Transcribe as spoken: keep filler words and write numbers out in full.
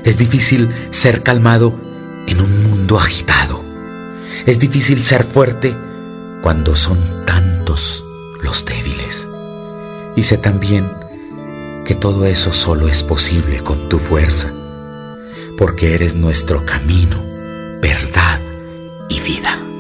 Es difícil ser calmado en un mundo agitado. Es difícil ser fuerte cuando son tantos los débiles. Y sé también que todo eso solo es posible con tu fuerza, porque eres nuestro camino, verdad y vida.